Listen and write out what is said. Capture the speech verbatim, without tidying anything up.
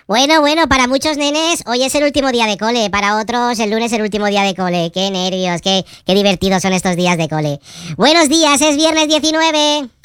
Bueno, bueno, para muchos nenes hoy es el último día de cole, para otros el lunes es el último día de cole. Qué nervios, qué, qué divertidos son estos días de cole. Buenos días, es viernes diecinueve.